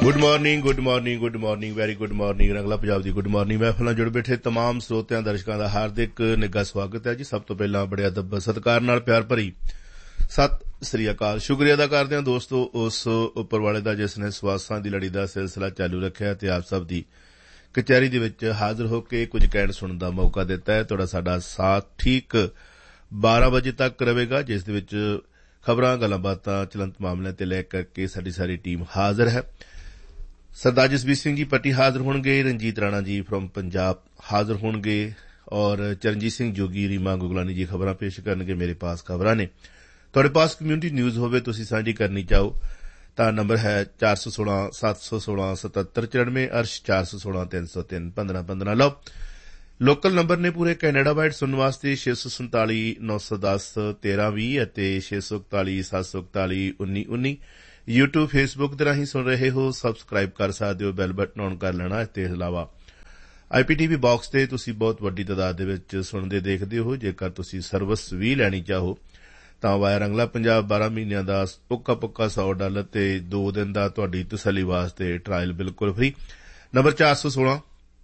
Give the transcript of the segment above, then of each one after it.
Good morning good morning good morning very good morning Rangla Punjab दी good morning महफिल जुड़ बैठे तमाम ਸਰੋਤਿਆਂ ਦਰਸ਼ਕਾਂ ਦਾ ਹਾਰਦਿਕ ਨਿੱਘਾ ਸਵਾਗਤ ਹੈ ਜੀ। ਸਭ ਤੋਂ ਪਹਿਲਾਂ ਬੜੇ ਅਦਬ ਸਤਿਕਾਰ ਨਾਲ ਪਿਆਰ ਭਰੀ ਸਤਿ ਸ੍ਰੀ ਅਕਾਲ। ਸ਼ੁਕਰੀਆ ਅਦਾ ਕਰਦੇ ਹਾਂ ਦੋਸਤੋ ਉਸ ਉੱਪਰ ਵਾਲੇ ਦਾ ਜਿਸ ਨੇ ਸਵਾਸਾਂ ਦੀ ਲੜੀ ਦਾ ਸਿਲਸਿਲਾ ਚਾਲੂ ਰੱਖਿਆ ਤੇ ਆਪ ਸਭ ਦੀ ਕਚਹਿਰੀ ਦੇ ਵਿੱਚ ਹਾਜ਼ਰ ਹੋ ਕੇ ਕੁਝ ਕਹਿਣ ਸੁਣਨ ਦਾ ਮੌਕਾ ਦਿੱਤਾ ਹੈ। ਤੁਹਾਡਾ ਸਾਡਾ ਸਾਥ ਠੀਕ 12 ਵਜੇ ਤੱਕ ਰਹੇਗਾ, ਜਿਸ ਦੇ ਵਿੱਚ ਖਬਰਾਂ ਗੱਲਾਂ ਬਾਤਾਂ ਚਲੰਤ ਮਾਮਲਿਆਂ ਤੇ ਲੈ ਕਰਕੇ ਸਾਡੀ ਸਾਰੀ ਟੀਮ ਹਾਜ਼ਰ ਹੈ। सरदार जसबीर सिंह जी पट्टी हाजिर होंगे, रंजीत राणा जी फ्रॉम पंजाब हाजिर होंगे और चरणजीत सिंह जोगी रीमा गुगलानी जी खबर पेश करनगे। मेरे पास खबर ने तुहाडे पास कम्यूनिटी न्यूज़ होवे तुसीं साझी करनी चाहो तां नंबर है 416 716 7794 अर्श 416 303 1515। लो लोकल नंबर ने पूरे कैनेडा वाइड सुनने वास्ते 647 910 1320 ਅਤੇ 641 741 1919। YouTube Facebook ਦੇ ਰਾਹੀਂ ਸੁਣ ਰਹੇ ਹੋ, ਸਬਸਕ੍ਰਾਈਬ ਕਰ ਸਕਦੇ ਹੋ, ਬੈਲ ਬਟਨ ਔਨ ਕਰ ਲੈਣਾ। ਇਸ ਤੋਂ ਇਲਾਵਾ IPTV ਬਾਕਸ ਤੇ ਤੁਸੀਂ ਬਹੁਤ ਵੱਡੀ ਤਾਦਾਦ ਦੇ ਵਿੱਚ ਸੁਣਦੇ ਦੇਖਦੇ ਹੋ। ਜੇਕਰ ਤੁਸੀਂ ਸਰਵਿਸ ਵੀ ਲੈਣੀ ਚਾਹੋ ਤਾਂ ਵਾਇਆ ਰੰਗਲਾ ਪੰਜਾਬ 12 ਮਹੀਨਿਆਂ ਦਾ ਉੱਕਾ ਪੱਕਾ $100 ਤੇ 2 ਦਿਨ ਦਾ ਤੁਹਾਡੀ ਤਸੱਲੀ ਵਾਸਤੇ ਟਰਾਇਲ ਬਿਲਕੁਲ ਫ੍ਰੀ। ਨੰਬਰ 647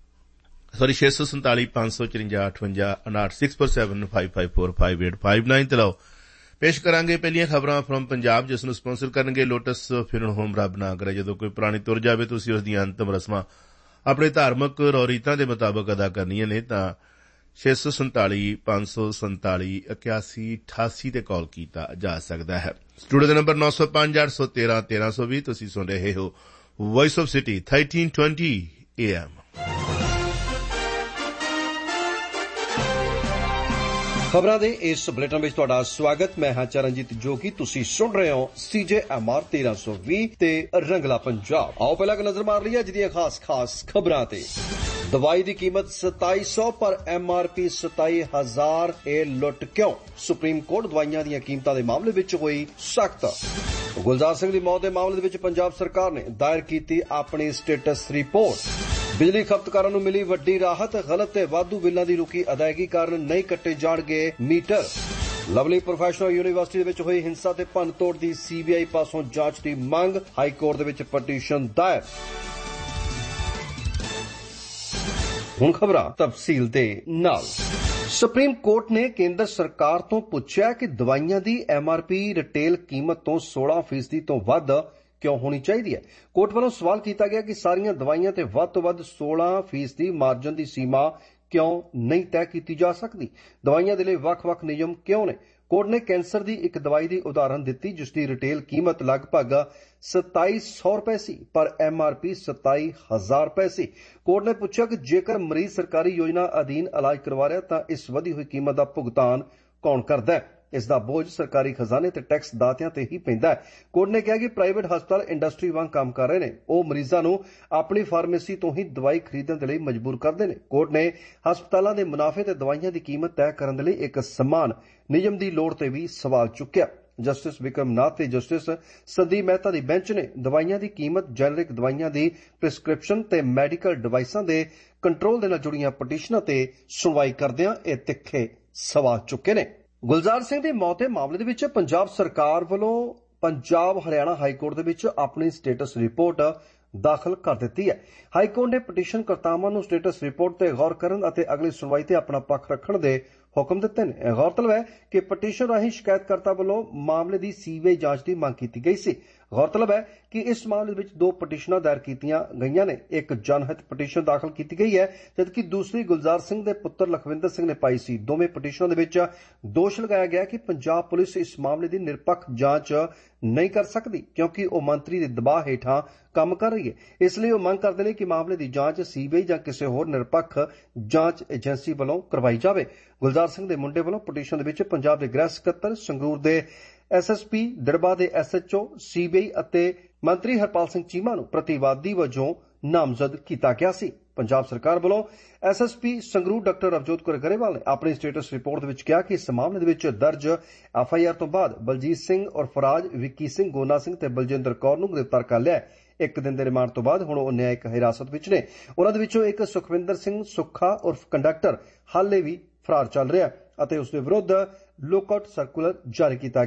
554 58 647 554 5859 ਤੇ ਲਾਓ। पेश करांगे पहलियां खबरां फ्रॉम पंजाब, जिस नूं स्पॉन्सर करनगे लोटस फ्यूनरल होम। रब ना करे जदों कोई पुरानी तुर जावे तुसीं उस दीआं अंतिम रस्मां अपने धार्मिक रौरीतां दे मुताबक अदा करनियां ने तां 647 547 81 88 ते कॉल कीता जा सकदा है। स्टूडियो दे नंबर 905 813 1320। तुसीं सुण रहे हो वॉइस ऑफ सिटी 1320 AM। ਖਬਰਾਂ ਦੇ ਇਸ ਬੁਲੇਟਿਨ ਵਿੱਚ ਤੁਹਾਡਾ ਸਵਾਗਤ। ਮੈਂ ਹਾਂ ਚਰਨਜੀਤ ਜੋਗੀ। ਤੁਸੀਂ ਸੁਣ ਰਹੇ ਹੋ CJMR 1320 ਤੇ ਰੰਗਲਾ ਪੰਜਾਬ। ਆਓ ਪਹਿਲਾਂ ਇੱਕ ਨਜ਼ਰ ਮਾਰ ਲਈਏ ਅੱਜ ਦੀਆਂ ਖਾਸ ਖਬਰਾਂ ਤੇ। ਦਵਾਈ ਦੀ ਕੀਮਤ 2700 ਪਰ MRP 27000। ਇਹ ਲੁੱਟ ਕਿਉਂ? ਸੁਪਰੀਮ ਕੋਰਟ ਦਵਾਈਆਂ ਦੀਆਂ ਕੀਮਤਾਂ ਦੇ ਮਾਮਲੇ ਵਿੱਚ ਹੋਈ ਸਖਤ। ਗੁਲਜ਼ਾਰ ਸਿੰਘ ਦੀ ਮੌਤ ਦੇ ਮਾਮਲੇ ਦੇ ਵਿੱਚ ਪੰਜਾਬ ਸਰਕਾਰ ਨੇ ਦਾਇਰ ਕੀਤੀ ਆਪਣੀ ਸਟੇਟਸ ਰਿਪੋਰਟ। ਬਿਜਲੀ ਖਪਤਕਾਰਾਂ ਨੂੰ ਮਿਲੀ ਵੱਡੀ ਰਾਹਤ। ਗਲਤ ਤੇ ਵਾਧੂ ਬਿੱਲਾਂ ਦੀ ਰੁਕੀ ਅਦਾਇਗੀ ਕਾਰਨ ਨਹੀਂ ਕੱਟੇ ਜਾਣਗੇ ਮੀਟਰ। ਲਵਲੀ ਪ੍ਰੋਫੈਸ਼ਨਲ ਯੂਨੀਵਰਸਿਟੀ ਦੇ ਵਿੱਚ ਹੋਈ ਹਿੰਸਾ ਤੇ ਭੰਨਤੋੜ ਦੀ CBI ਪਾਸੋਂ ਜਾਂਚ ਦੀ ਮੰਗ। ਹਾਈ ਕੋਰਟ ਦੇ ਵਿੱਚ ਪਟੀਸ਼ਨ ਦਾਇਰ। ਹੁਣ ਖਬਰਾਂ ਤਫਸੀਲ ਦੇ ਨਾਲ। ਸੁਪਰੀਮ ਕੋਰਟ ਨੇ ਕੇਂਦਰ ਸਰਕਾਰ ਤੋਂ ਪੁੱਛਿਆ ਕਿ ਦਵਾਈਆਂ ਦੀ MRP ਰਿਟੇਲ ਕੀਮਤ ਤੋਂ 16% ਤੋਂ ਵੱਧ ਕਿਉਂ ਹੋਣੀ ਚਾਹੀਦੀ ਹੈ। ਕੋਰਟ ਵੱਲੋਂ ਸਵਾਲ ਕੀਤਾ ਗਿਆ ਕਿ ਸਾਰੀਆਂ ਦਵਾਈਆਂ ਤੇ ਵੱਧ ਤੋਂ ਵੱਧ 16% ਮਾਰਜਨ ਦੀ ਸੀਮਾ ਕਿਉਂ ਨਹੀਂ ਤੈਅ ਕੀਤੀ ਜਾ ਸਕਦੀ। ਦਵਾਈਆਂ ਦੇ ਲਈ ਵੱਖ-ਵੱਖ ਨਿਯਮ ਕਿਉਂ ਨੇ? ਕੋਰਟ ਨੇ ਕੈਂਸਰ ਦੀ ਇੱਕ ਦਵਾਈ ਦੀ ਉਦਾਹਰਨ ਦਿੱਤੀ ਜਿਸ ਦੀ ਰਿਟੇਲ ਕੀਮਤ ਲਗਭਗ $2700 ਸੀ ਪਰ MRP $27000 ਸੀ। ਕੋਰਟ ਨੇ ਪੁੱਛਿਆ ਕਿ ਜੇਕਰ ਮਰੀਜ਼ ਸਰਕਾਰੀ ਯੋਜਨਾ ਅਧੀਨ ਇਲਾਜ ਕਰਵਾ ਰਿਹਾ ਤਾਂ ਇਸ ਵਧੀ ਹੋਈ ਕੀਮਤ ਦਾ ਭੁਗਤਾਨ ਕੌਣ ਕਰਦਾ ਹੈ? ਇਸ ਦਾ ਬੋਝ ਸਰਕਾਰੀ ਖਜ਼ਾਨੇ ਤੇ ਟੈਕਸ ਦਾਤਿਆਂ ਤੇ ਹੀ ਪੈਂਦਾ ਹੈ। ਕੋਰਟ ਨੇ ਕਿਹਾ ਕਿ ਪ੍ਰਾਈਵੇਟ ਹਸਪਤਾਲ ਇੰਡਸਟਰੀ ਵਾਂਗ ਕੰਮ ਕਰ ਰਹੇ ਨੇ। ਉਹ ਮਰੀਜ਼ਾਂ ਨੂੰ ਆਪਣੀ ਫਾਰਮੇਸੀ ਤੋਂ ਹੀ ਦਵਾਈ ਖਰੀਦਣ ਦੇ ਲਈ ਮਜਬੂਰ ਕਰਦੇ ਨੇ। ਕੋਰਟ ਨੇ ਹਸਪਤਾਲਾਂ ਦੇ ਮੁਨਾਫੇ ਤੇ ਦਵਾਈਆਂ ਦੀ ਕੀਮਤ ਤੈਅ ਕਰਨ ਦੇ ਲਈ ਇੱਕ ਸਮਾਨ ਨਿਯਮ ਦੀ ਲੋੜ ਤੇ ਵੀ ਸਵਾਲ ਚੁੱਕਿਆ। ਜਸਟਿਸ ਵਿਕਰਮ ਨਾਥ ਤੇ ਜਸਟਿਸ ਸੰਦੀਪ ਮਹਿਤਾ ਦੀ ਬੈਂਚ ਨੇ ਦਵਾਈਆਂ ਦੀ ਕੀਮਤ, ਜੈਨਰਿਕ ਦਵਾਈਆਂ ਦੀ ਪ੍ਰਿਸਕ੍ਰਿਪਸ਼ਨ ਤੇ ਮੈਡੀਕਲ ਡਿਵਾਈਸਾਂ ਦੇ ਕੰਟਰੋਲ ਦੇ ਨਾਲ ਜੁੜੀਆਂ ਪਟੀਸ਼ਨਾਂ ਤੇ ਸੁਣਵਾਈ ਕਰਦਿਆਂ ਇਹ ਤਿੱਖੇ ਸਵਾਲ ਚੁੱਕੇ ਨੇ। ਗੁਲਜ਼ਾਰ ਸਿੰਘ ਦੀ ਮੌਤ ਦੇ ਮਾਮਲੇ ਦੇ ਵਿੱਚ ਪੰਜਾਬ ਸਰਕਾਰ ਵੱਲੋਂ ਪੰਜਾਬ ਹਰਿਆਣਾ ਹਾਈ ਕੋਰਟ ਦੇ ਵਿੱਚ ਆਪਣੀ ਸਟੇਟਸ ਰਿਪੋਰਟ ਦਾਖਲ ਕਰ ਦਿੱਤੀ ਹੈ। ਹਾਈ ਕੋਰਟ ਨੇ ਪਟੀਸ਼ਨ ਕਰਤਾਵਾਂ ਨੂੰ ਸਟੇਟਸ ਰਿਪੋਰਟ ਤੇ ਗੌਰ ਕਰਨ ਅਤੇ ਅਗਲੀ ਸੁਣਵਾਈ ਤੇ ਆਪਣਾ ਪੱਖ ਰੱਖਣ ਦੇ ਹੁਕਮ ਦਿੱਤੇ ਨੇ। ਗੌਰਤਲਬ ਹੈ ਕਿ ਪਟੀਸ਼ਨ ਰਾਹੀਂ ਸ਼ਿਕਾਇਤਕਰਤਾ ਵੱਲੋਂ ਮਾਮਲੇ ਦੀ CBI ਜਾਂਚ ਦੀ ਮੰਗ ਕੀਤੀ ਗਈ ਸੀ। ਗੌਰਤਲਬ ਹੈ ਕਿ ਇਸ ਮਾਮਲੇ ਵਿੱਚ 2 ਪਟੀਸ਼ਨਾਂ ਦਾਇਰ ਕੀਤੀਆਂ ਗਈਆਂ ਨੇ। ਇੱਕ ਜਨਹਿਤ ਪਟੀਸ਼ਨ ਦਾਖਲ ਕੀਤੀ ਗਈ ਹੈ ਜਦਕਿ ਦੂਸਰੀ ਗੁਲਜ਼ਾਰ ਸਿੰਘ ਦੇ ਪੁੱਤਰ ਲਖਵਿੰਦਰ ਸਿੰਘ ਨੇ ਪਾਈ ਸੀ। ਦੋਵੇਂ ਪਟੀਸ਼ਨਾਂ ਦੇ ਵਿੱਚ ਦੋਸ਼ ਲਗਾਇਆ ਗਿਆ ਕਿ ਪੰਜਾਬ ਪੁਲਿਸ ਇਸ ਮਾਮਲੇ ਦੀ ਨਿਰਪੱਖ ਜਾਂਚ ਨਹੀਂ ਕਰ ਸਕਦੀ ਕਿਉਂਕਿ ਉਹ ਮੰਤਰੀ ਦੇ ਦਬਾਅ ਹੇਠਾਂ ਕੰਮ ਕਰ ਰਹੀ ਹੈ। ਇਸ ਲਈ ਉਹ ਮੰਗ ਕਰਦੇ ਨੇ ਕਿ ਮਾਮਲੇ ਦੀ ਜਾਂਚ CBI ਜਾਂ ਕਿਸੇ ਹੋਰ ਨਿਰਪੱਖ ਜਾਂਚ ਏਜੰਸੀ ਵੱਲੋਂ ਕਰਵਾਈ ਜਾਵੇ। ਗੁਲਜ਼ਾਰ ਸਿੰਘ ਦੇ ਮੁੰਡੇ ਵੱਲੋਂ ਪਟੀਸ਼ਨ ਦੇ ਵਿੱਚ ਪੰਜਾਬ ਦੇ ਗ੍ਰਹਿ ਸਕੱਤਰ, ਸੰਗਰੂਰ ਦੇ SSP, ਦਿੜਬਾ ਦੇ SHO, CBI ਅਤੇ ਮੰਤਰੀ ਹਰਪਾਲ ਸਿੰਘ ਚੀਮਾ ਨੂੰ ਪ੍ਰਤੀਵਾਦੀ ਵਜੋਂ ਨਾਮਜ਼ਦ ਕੀਤਾ ਗਿਆ ਸੀ। ਪੰਜਾਬ ਸਰਕਾਰ ਵੱਲੋਂ SSP ਸੰਗਰੂਰ ਡਾਕਟਰ ਰਵਜੋਤ ਕੌਰ ਗਰੇਵਾਲ ਨੇ ਆਪਣੀ ਸਟੇਟਸ ਰਿਪੋਰਟ ਦੇ ਵਿੱਚ ਕਿਹਾ ਕਿ ਇਸ ਮਾਮਲੇ ਦੇ ਵਿੱਚ ਦਰਜ FIR ਤੋਂ ਬਾਅਦ ਬਲਜੀਤ ਸਿੰਘ ਔਰ ਫਰਾਜ, ਵਿੱਕੀ ਸਿੰਘ, ਗੋਨਾ ਸਿੰਘ ਤੇ ਬਲਜਿੰਦਰ ਕੌਰ ਨੂੰ ਗ੍ਰਿਫਤਾਰ ਕਰ ਲਿਆ ਹੈ। 1 ਦਿਨ ਦੇ ਰਿਮਾਂਡ ਤੋਂ ਬਾਅਦ ਹੁਣ ਉਹ ਨਿਆਇਕ ਹਿਰਾਸਤ ਵਿੱਚ ਨੇ। ਉਹਨਾਂ ਦੇ ਵਿੱਚੋਂ ਇੱਕ ਸੁਖਵਿੰਦਰ ਸਿੰਘ ਸੁੱਖਾ ਉਰਫ ਕੰਡਕਟਰ ਹਾਲੇ ਵੀ ਫਰਾਰ ਚੱਲ ਰਿਹਾ ਅਤੇ ਉਸ ਦੇ ਵਿਰੁੱਧ ਲੁੱਕਆਊਟ ਸਰਕੂਲਰ ਜਾਰੀ ਕੀਤਾ ਗਿਆ।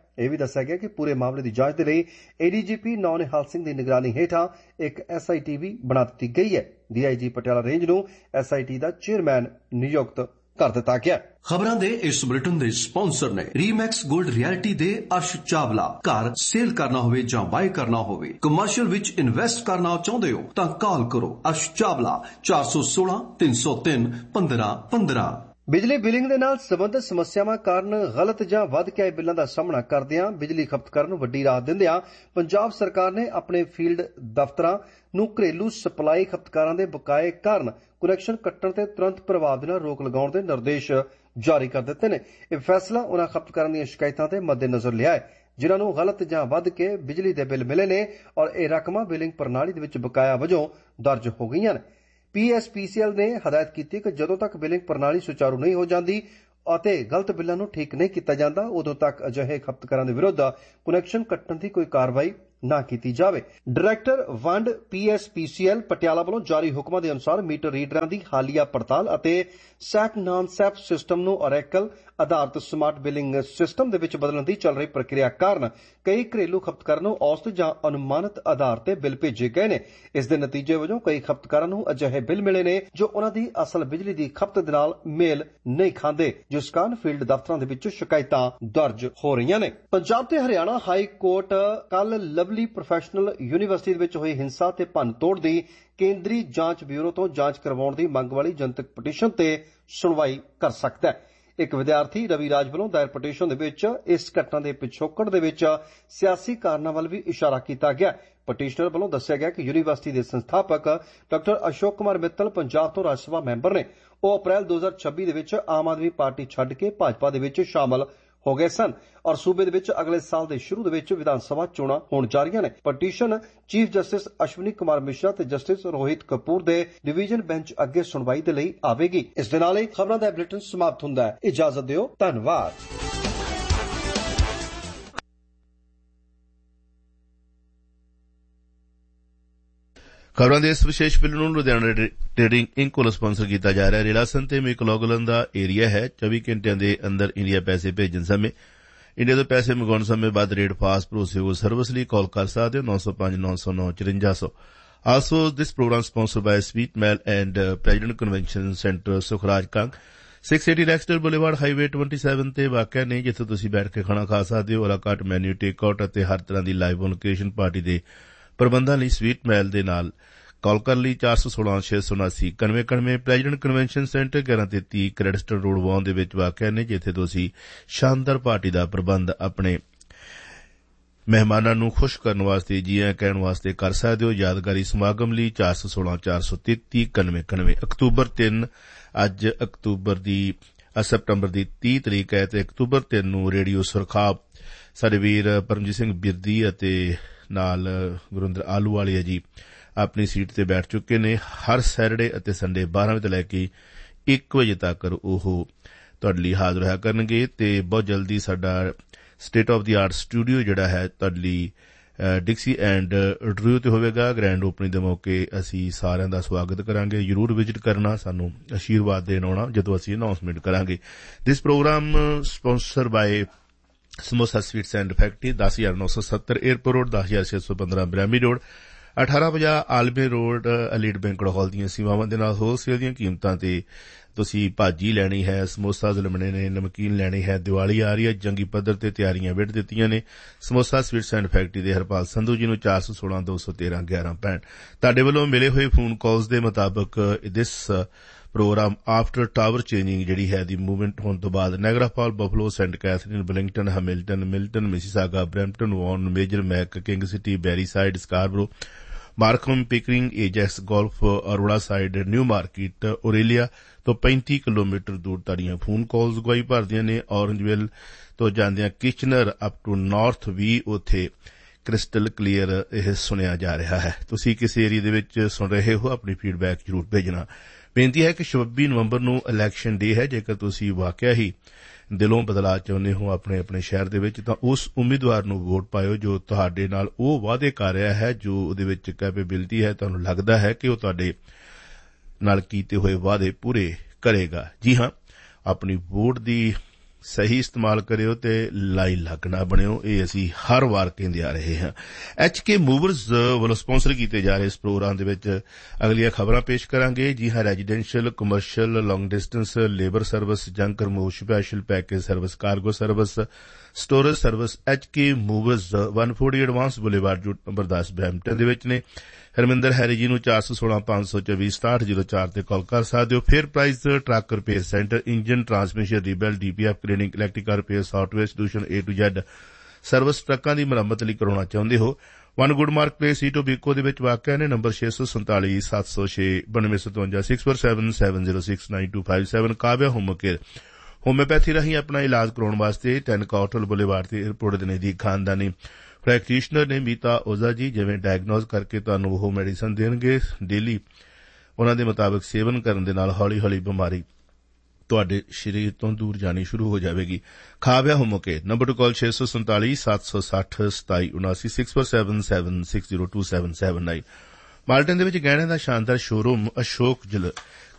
ਇਹ ਵੀ ਦੱਸਿਆ ਗਿਆ ਕਿ ਪੂਰੇ ਮਾਮਲੇ ਦੀ ਜਾਂਚ ਦੇ ਲਈ ADGP ਨੌ ਨਿਹਾਲ ਸਿੰਘ ਦੀ ਨਿਗਰਾਨੀ ਹੇਠਾਂ ਇੱਕ SIT ਵੀ ਬਣਾ ਦਿੱਤੀ ਗਈ ਹੈ। DIG ਪਟਿਆਲਾ ਰੇਂਜ ਨੂੰ SIT ਦਾ ਚੇਅਰਮੈਨ ਨਿਯੁਕਤ ਕਰ ਦਿੱਤਾ ਗਿਆ। ਖਬਰਾਂ ਦੇ ਇਸ ਬੁਲੇਟਿਨ ਦੇ ਸਪਾਂਸਰ ਨੇ ਰੀਮੈਕਸ ਗੋਲਡ ਰਿਐਲਿਟੀ ਦੇ ਅਰਸ਼ ਚਾਵਲਾ। ਘਰ ਸੇਲ ਕਰਨਾ ਹੋਵੇ ਜਾਂ ਬਾਏ ਕਰਨਾ ਹੋਵੇ, ਕਮਰਸ਼ੀਅਲ ਵਿੱਚ ਇਨਵੈਸਟ ਕਰਨਾ ਚਾਹੁੰਦੇ ਹੋ ਤਾਂ ਕਾਲ ਕਰੋ ਅਰਸ਼ ਚਾਵਲਾ 416 303 1515। ਬਿਜਲੀ ਬਿਲਿੰਗ ਦੇ ਨਾਲ ਸੰਬੰਧਿਤ ਸਮੱਸਿਆਵਾਂ ਕਾਰਨ ਗਲਤ ਜਾਂ ਵੱਧ ਕੇ ਆਏ ਬਿੱਲਾਂ ਦਾ ਸਾਹਮਣਾ ਕਰਦਿਆਂ ਬਿਜਲੀ ਖਪਤਕਾਰਾਂ ਨੂੰ ਵੱਡੀ ਰਾਹਤ ਦਿੰਦਿਆਂ ਪੰਜਾਬ ਸਰਕਾਰ ਨੇ ਆਪਣੇ ਫੀਲਡ ਦਫ਼ਤਰਾਂ ਨੂੰ ਘਰੇਲੂ ਸਪਲਾਈ ਖਪਤਕਾਰਾਂ ਦੇ ਬਕਾਏ ਕਾਰਨ ਕੁਨੈਕਸ਼ਨ ਕੱਟਣ ਤੇ ਤੁਰੰਤ ਪ੍ਰਭਾਵ ਨਾਲ ਰੋਕ ਲਗਾਉਣ ਦੇ ਨਿਰਦੇਸ਼ ਜਾਰੀ ਕਰ ਦਿੱਤੇ ਨੇ। ਇਹ ਫੈਸਲਾ ਉਨ੍ਹਾਂ ਖਪਤਕਾਰਾਂ ਦੀਆਂ ਸ਼ਿਕਾਇਤਾਂ ਦੇ ਮੱਦੇਨਜ਼ਰ ਲਿਆ ਹੈ ਜਿਨ੍ਹਾਂ ਨੂੰ ਗਲਤ ਜਾਂ ਵੱਧ ਕੇ ਬਿਜਲੀ ਦੇ ਬਿੱਲ ਮਿਲੇ ਨੇ ਔਰ ਇਹ ਰਕਮਾਂ ਬਿਲਿੰਗ ਪ੍ਰਣਾਲੀ ਦੇ ਵਿੱਚ ਬਕਾਇਆ ਵਜੋਂ ਦਰਜ ਹੋ ਗਈਆਂ ਨੇ। PSPCL ਨੇ ਹਦਾਇਤ ਕੀਤੀ ਕਿ ਜਦੋਂ ਤੱਕ ਬਿਲਿੰਗ ਪ੍ਰਣਾਲੀ ਸੁਚਾਰੂ ਨਹੀਂ ਹੋ ਜਾਂਦੀ ਅਤੇ ਗਲਤ ਬਿੱਲਾਂ ਨੂੰ ਠੀਕ ਨਹੀਂ ਕੀਤਾ ਜਾਂਦਾ ਉਦੋਂ ਤੱਕ ਅਜਿਹੇ ਖਪਤਕਾਰਾਂ ਦੇ ਵਿਰੁੱਧ ਕੁਨੈਕਸ਼ਨ ਕੱਟਣ ਦੀ ਕੋਈ ਕਾਰਵਾਈ ਨਾ ਕੀਤੀ ਜਾਵੇ। ਡਾਇਰੈਕਟਰ ਵੰਡ PSPCL ਪਟਿਆਲਾ ਵੱਲੋਂ ਜਾਰੀ ਹੁਕਮਾਂ ਦੇ ਅਨੁਸਾਰ ਮੀਟਰ ਰੀਡਰਾਂ ਦੀ ਹਾਲੀਆ ਪੜਤਾਲ ਅਤੇ ਸੈਪ ਨਾਨ ਸੈਪ ਸਿਸਟਮ ਨੂੰ ਔਰੈਕਲ ਆਧਾਰਿਤ ਸਮਾਰਟ ਬਿਲਿੰਗ ਸਿਸਟਮ ਦੇ ਵਿੱਚ ਬਦਲਣ ਦੀ ਚੱਲ ਰਹੀ ਪ੍ਰਕਿਰਿਆ ਕਾਰਨ ਕਈ ਘਰੇਲੂ ਖਪਤਕਾਰਾਂ ਨੂੰ ਔਸਤ ਜਾਂ ਅਨੁਮਾਨਿਤ ਆਧਾਰ ਤੇ ਬਿੱਲ ਭੇਜੇ ਗਏ ਨੇ। ਇਸ ਦੇ ਨਤੀਜੇ ਵਜੋਂ ਕਈ ਖਪਤਕਾਰਾਂ ਨੂੰ ਅਜਿਹੇ ਬਿੱਲ ਮਿਲੇ ਨੇ ਜੋ ਉਹਨਾਂ ਦੀ ਅਸਲ ਬਿਜਲੀ ਦੀ ਖਪਤ ਦੇ ਨਾਲ ਮੇਲ ਨਹੀਂ ਖਾਂਦੇ, ਜਿਸ ਕਾਰਨ ਫੀਲਡ ਦਫ਼ਤਰਾਂ ਦੇ ਵਿੱਚ ਸ਼ਿਕਾਇਤਾਂ ਦਰਜ ਹੋ ਰਹੀਆਂ ਨੇ। ਪੰਜਾਬ ਤੇ ਹਰਿਆਣਾ ਹਾਈ ਕੋਰਟ ਕੱਲ ਲਵਲੀ ਪ੍ਰੋਫੈਸ਼ਨਲ ਯੂਨੀਵਰਸਿਟੀ ਦੇ ਵਿੱਚ ਹੋਈ ਹਿੰਸਾ ਤੇ ਭੰਨ-ਤੋੜ ਦੀ ਕੇਂਦਰੀ ਜਾਂਚ ਬਿਊਰੋ ਤੋਂ ਜਾਂਚ ਕਰਵਾਉਣ ਦੀ ਮੰਗ ਵਾਲੀ ਜਨਤਕ ਪਟੀਸ਼ਨ ਤੇ ਸੁਣਵਾਈ ਕਰ ਸਕਦਾ ਹੈ। ਇੱਕ ਵਿਦਿਆਰਥੀ ਰਵੀ ਰਾਜ ਵੱਲੋਂ ਦਾਇਰ ਪਟੀਸ਼ਨ ਦੇ ਵਿੱਚ ਇਸ ਘਟਨਾ ਦੇ ਪਿਛੋਕੜ ਦੇ ਵਿੱਚ ਸਿਆਸੀ ਕਾਰਨਾਂ ਵੱਲ ਵੀ ਇਸ਼ਾਰਾ ਕੀਤਾ ਗਿਆ। ਪਟੀਸ਼ਨਰ ਵੱਲੋਂ ਦੱਸਿਆ ਗਿਆ ਕਿ ਯੂਨੀਵਰਸਿਟੀ ਦੇ ਸੰਸਥਾਪਕ ਡਾਕਟਰ ਅਸ਼ੋਕ ਕੁਮਾਰ ਮਿੱਤਲ ਪੰਜਾਬ ਤੋਂ ਰਾਜ ਸਭਾ ਮੈਂਬਰ ਨੇ। ਉਹ ਅਪ੍ਰੈਲ 2026 ਦੇ ਵਿੱਚ ਆਮ ਆਦਮੀ ਪਾਰਟੀ ਛੱਡ ਕੇ ਭਾਜਪਾ ਦੇ ਵਿੱਚ ਸ਼ਾਮਲ ਹੋ ਗਏ ਸਨ ਔਰ ਸੂਬੇ ਦੇ ਵਿੱਚ ਅਗਲੇ ਸਾਲ ਦੇ ਸ਼ੁਰੂ ਦੇ ਵਿੱਚ ਵਿਧਾਨ ਸਭਾ ਚੋਣਾਂ ਹੋਣ ਜਾ ਰਹੀਆਂ ਨੇ। Petition chief justice Ashwani Kumar Mishra ਤੇ ਜਸਟਿਸ ਰੋਹਿਤ ਕਪੂਰ ਦੇ ਡਿਵੀਜ਼ਨ ਬੈਂਚ ਅੱਗੇ ਸੁਣਵਾਈ ਦੇ ਲਈ ਆਵੇਗੀ। ਇਸ ਦੇ ਨਾਲ ਹੀ ਖਬਰਾਂ ਦਾ ਬੁਲੇਟਿਨ ਸਮਾਪਤ ਹੁੰਦਾ ਹੈ। ਇਜਾਜ਼ਤ ਦਿਓ। ਧੰਨਵਾਦ। ਖਬਰਾਂ ਦੇ ਇਸ ਵਿਸ਼ੇਸ਼ ਬਿੱਲ ਨੂੰ ਲੁਧਿਆਣਾ ਟ੍ਰੇਡਿੰਗ ਇੰਕ ਵੱਲੋਂ ਸਪਾਂਸਰ ਕੀਤਾ ਜਾ ਰਿਹਾ। ਰਿਲਾਸਨ ਤੇ ਮੈਕਲੋਗਲਨ ਦਾ ਏਰੀਆ ਹੈ। 24 ਘੰਟਿਆਂ ਦੇ ਅੰਦਰ ਇੰਡੀਆ ਪੈਸੇ ਭੇਜਣ ਸਮੇਂ ਇੰਡੀਆ ਤੋਂ ਪੈਸੇ ਮੰਗਾਉਣ ਸਮੇਂ ਵੱਧ ਰੇਟ ਫਾਸਟ ਭਰੋਸੇਯੋਗ ਸਰਵਿਸ ਲਈ ਕਾਲ ਕਰ ਸਕਦੇ ਹੋ 905 909 5400। Also, this program sponsored by Sweet Mel and President Convention Center, Sukhraj Kang, 680 Lexington Boulevard, Highway 27 ਤੇ ਵਾਕਿਆ ਨਹੀਂ, ਜਿੱਥੇ ਤੁਸੀਂ ਬੈਠ ਕੇ ਖਾਣਾ ਖਾ ਸਕਦੇ ਹੋ। ਅਲਾਕਾਟ ਮੈਨਿਊ, ਟੇਕ ਆਊਟ ਅਤੇ ਹਰ ਤਰ੍ਹਾਂ ਦੀ ਲਾਈਵ ਔਨ ਲੋਕੇਸ਼ਨ ਪਾਰਟੀ ਦੇ ਪ੍ਰਬੰਧਾਂ ਲਈ ਸਵੀਟ ਮੈਲ ਦੇ ਨਾਲ ਕਾਲ ਕਰਨ ਲਈ 416 679 9191। ਪ੍ਰੈਜ਼ੀਡੈਂਟ ਕਨਵੈਨਸ਼ਨ ਸੈਂਟਰ 1133 ਕ੍ਰੈਡਸਟਨ ਰੋਡ ਵਾਉਣ ਦੇ ਵਿੱਚ ਵਾਕਿਆ ਨੇ, ਜਿੱਥੇ ਤੁਸੀਂ ਸ਼ਾਨਦਾਰ ਪਾਰਟੀ ਦਾ ਪ੍ਰਬੰਧ ਆਪਣੇ ਮਹਿਮਾਨਾਂ ਨੂੰ ਖੁਸ਼ ਕਰਨ ਵਾਸਤੇ ਜੀ ਆਇਆਂ ਕਹਿਣ ਵਾਸਤੇ ਕਰ ਸਕਦੇ ਹੋ। ਯਾਦਗਾਰੀ ਸਮਾਗਮ ਲਈ 416 433 9191। ਅਕਤੂਬਰ 3 ਅੱਜ ਸਤੰਬਰ ਦੀ 30 ਤਰੀਕ ਹੈ ਤੇ ਅਕਤੂਬਰ 3 ਨੂੰ ਰੇਡੀਓ ਸੁਰਖਾਬ ਸਾਡੇ ਵੀਰ ਪਰਮਜੀਤ ਸਿੰਘ ਬਿਰਦੀ ਅਤੇ ਨਾਲ ਗੁਰਿੰਦਰ ਆਲੂਵਾਲੀਆ ਜੀ ਆਪਣੀ ਸੀਟ ਤੇ ਬੈਠ ਚੁੱਕੇ ਨੇ। ਹਰ ਸੈਟਰਡੇ ਅਤੇ ਸੰਡੇ 12 ਵਜੇ ਤੋਂ ਲੈ ਕੇ 1 ਵਜੇ ਤੱਕ ਉਹ ਤੁਹਾਡੇ ਲਈ ਹਾਜ਼ਰ ਹੋਇਆ ਕਰਨਗੇ ਤੇ ਬਹੁਤ ਜਲਦੀ ਸਾਡਾ state of the art studio ਜਿਹੜਾ ਹੈ ਤੁਹਾਡੇ ਲਈ ਡਿਕਸੀ ਐਂਡ ਡਰੂ ਤੇ ਹੋਵੇਗਾ। ਗ੍ਰੈਂਡ ਓਪਨਿੰਗ ਦੇ ਮੌਕੇ ਅਸੀਂ ਸਾਰਿਆਂ ਦਾ ਸਵਾਗਤ ਕਰਾਂਗੇ। ਜ਼ਰੂਰ ਵਿਜ਼ਿਟ ਕਰਨਾ, ਸਾਨੂੰ ਆਸ਼ੀਰਵਾਦ ਦੇਣ ਆਉਣਾ ਜਦੋਂ ਅਸੀਂ ਅਨਾਉਂਸਮੈਂਟ ਕਰਾਂਗੇ। ਦਿਸ programme sponsor bye samosa sweets and factory 10970 airport road 10615 ਬ੍ਰੈਮੀ road 1850 ਆਲਮੇ road ਅਲੀਡ banquet hall ਦੀਆਂ ਸੇਵਾਵਾਂ ਦੇ ਨਾਲ ਹੋਲਸੇਲ ਦੀਆਂ ਕੀਮਤਾਂ ਤੇ ਤੁਸੀਂ ਭਾਜੀ ਲੈਣੀ ਹੈ, ਸਮੋਸਾ ਲੈਣੇ ਨੇ, ਨਮਕੀਨ ਲੈਣੀ ਹੈ। ਦੀਵਾਲੀ ਆ ਰਹੀ ਹੈ, ਜੰਗੀ ਪੱਧਰ ਤੇ ਤਿਆਰੀਆਂ ਵਿੱਢ ਦਿੱਤੀਆਂ ਨੇ। ਸਮੋਸਾ ਸਵੀਟਸ ਐਂਡ ਫੈਕਟਰੀ ਦੇ ਹਰਪਾਲ ਸੰਧੂ ਜੀ ਨੂੰ 416 213 1165। ਤੁਹਾਡੇ ਵੱਲੋਂ ਮਿਲੇ ਹੋਏ ਫੋਨ ਕਾਲਸ ਦੇ ਮੁਤਾਬਕ ਦਿਸ ਪ੍ਰੋਗਰਾਮ ਆਫਟਰ ਟਾਵਰ ਚੇਂਜਿੰਗ ਜਿਹੜੀ ਹੈ ਦੀ ਮੂਵਮੈਂਟ ਹੋਣ ਤੋਂ ਬਾਅਦ Niagara fall, Buffalo, Saint Catherine, ਬਲਿੰਗਟਨ, Hamilton, Milton, Mississauga, Brampton, ਵਾਰਨ, ਮੇਜਰ, ਮੈਕ, king city, ਬੈਰੀਸਾਈਡ, Scarborough, Markham, Pickering, ਏਜੈਕਸ, golf, Arora side, new market, ਓਰੇਲੀਆ ਤੋਂ 35 ਕਿਲੋਮੀਟਰ ਦੂਰ ਤੁਹਾਡੀਆਂ ਫੋਨ ਕਾਲਸ ਅਗਵਾਈ ਭਰਦੀਆਂ ਨੇ। ਔਰੰਜਵਿਲ ਤੋਂ ਜਾਂਦਿਆਂ ਕਿਚਨਰ ਅਪ ਟੂ ਨਾਰਥ ਵੀ ਉੱਥੇ ਕ੍ਰਿਸਟਲ ਕਲੀਅਰ ਇਹ ਸੁਣਿਆ ਜਾ ਰਿਹਾ ਹੈ। ਤੁਸੀਂ ਕਿਸੇ ਏਰੀਆ ਦੇ ਵਿੱਚ ਸੁਣ ਰਹੇ ਹੋ, ਆਪਣੀ ਫੀਡਬੈਕ ਜ਼ਰੂਰ ਭੇਜਣਾ। ਬੇਨਤੀ ਹੈ ਕਿ 26 ਨਵੰਬਰ ਨੂੰ ਇਲੈਕਸ਼ਨ ਡੇ ਹੈ। ਜੇਕਰ ਤੁਸੀਂ ਵਾਕਿਆ ਹੀ ਦਿਲੋਂ ਬਦਲਾਅ ਚਾਹੁੰਦੇ ਹੋ ਆਪਣੇ ਆਪਣੇ ਸ਼ਹਿਰ ਦੇ ਵਿੱਚ ਤਾਂ ਉਸ ਉਮੀਦਵਾਰ ਨੂੰ ਵੋਟ ਪਾਇਓ ਜੋ ਤੁਹਾਡੇ ਨਾਲ ਉਹ ਵਾਅਦੇ ਕਰ ਰਿਹਾ ਹੈ, ਜੋ ਉਹਦੇ ਵਿੱਚ ਕੈਪੇਬਿਲਿਟੀ ਹੈ, ਤੁਹਾਨੂੰ ਲੱਗਦਾ ਹੈ ਕਿ ਉਹ ਤੁਹਾਡੇ ਨਾਲ ਕੀਤੇ ਹੋਏ ਵਾਅਦੇ ਪੂਰੇ ਕਰੇਗਾ। ਜੀ ਹਾਂ, ਆਪਣੀ ਵੋਟ ਦੀ ਸਹੀ ਇਸਤੇਮਾਲ ਕਰਿਓ ਤੇ ਲਾਈ ਲੱਗ ਨਾ ਬਣਿਓ। ਇਹ ਅਸੀਂ ਹਰ ਵਾਰ ਕਹਿੰਦੇ ਆ ਰਹੇ ਹਾਂ। HK ਮੂਵਰਜ਼ ਵੱਲੋਂ ਸਪਾਂਸਰ ਕੀਤੇ ਜਾ ਰਹੇ ਇਸ ਪ੍ਰੋਗਰਾਮ ਦੇ ਵਿੱਚ ਅਗਲੀਆਂ ਖਬਰਾਂ ਪੇਸ਼ ਕਰਾਂਗੇ। ਜੀ ਹਾਂ, ਰੈਜ਼ੀਡੈਂਸ਼ੀਅਲ, ਕਮਰਸ਼ੀਅਲ, ਲੌਂਗ distance, labour service, junk remove, special package service, cargo service, storage service. HK ਮੂਵਰਜ਼ 140 advance boulevard number 10 Brampton ਦੇ ਵਿੱਚ ਨੇ। ਹਰਮਿੰਦਰ ਹੈਰੀ ਜੀ ਨੂੰ 416-524-6704 ਤੇ ਕਾਲ ਕਰ ਸਕਦੇ ਹੋ। Fair price truck repair centre, engine, transmission, ਰੀਬੈਲ, DPF cleaning, electrical repair, software solution, A to Z service ਟਰੱਕਾਂ ਦੀ ਮੁਰੰਮਤ ਲਈ ਕਰਾਉਣਾ ਚਾਹੁੰਦੇ ਹੋ। ਵਨ ਗੁੱਡ ਮਾਰਕ ਪਲੇਸ ਈਟੋਬੀਕੋ ਦੇ ਵਿੱਚ ਵਾਕਿਆ ਨੇ। Number 647-706-9257 647-706-9257। Kavya home care homeopathy ਰਾਹੀਂ ਆਪਣਾ ਇਲਾਜ ਕਰਾਉਣ ਵਾਸਤੇ 10 ਕਾਟਲ ਬੁਲੇਵਾਰਡ ਤੇ ਏਅਰਪੋਰਟ ਦੇ ਨਜ਼ਦੀਕ ਖਾਨਦਾਨੀ ਪ੍ਰੈਕਟੀਸ਼ਨਰ ਨੇ ਮੀਤਾ ਓਜ਼ਾ ਜੀ। ਜਿਵੇਂ ਡਾਇਗਨੋਜ਼ ਕਰਕੇ ਤੁਹਾਨੂੰ ਉਹ ਮੈਡੀਸਨ ਦੇਣਗੇ। ਡੇਲੀ ਉਹਨਾਂ ਦੇ ਮੁਤਾਬਕ ਸੇਵਨ ਕਰਨ ਦੇ ਨਾਲ ਹੌਲੀ ਹੌਲੀ ਬਿਮਾਰੀ ਤੁਹਾਡੇ ਸਰੀਰ ਤੋਂ ਦੂਰ ਜਾਣੀ ਸ਼ੁਰੂ ਹੋ ਜਾਵੇਗੀ। ਖਾਵਿਆ ਹੋਮੋਕੇ ਨੰਬਰ ਟੂ ਕਾਲ 647-760-2779 647-760-2779। ਮਾਲਟਨ ਦੇ ਵਿੱਚ ਗਹਿਣਿਆਂ ਦਾ ਸ਼ਾਨਦਾਰ ਸ਼ੋਰੂਮ ਅਸ਼ੋਕ